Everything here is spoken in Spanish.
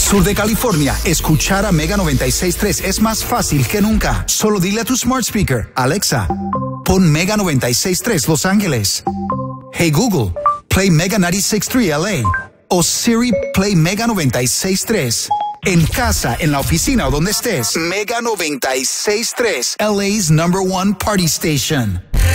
sur de California, escuchar a Mega 96.3 es más fácil que nunca. Solo dile a tu smart speaker, Alexa, pon Mega 96.3 Los Ángeles. Hey Google, play Mega 96.3 LA. O Siri, play Mega 96.3. En casa, en la oficina o donde estés, Mega 96.3, LA's #1 party station.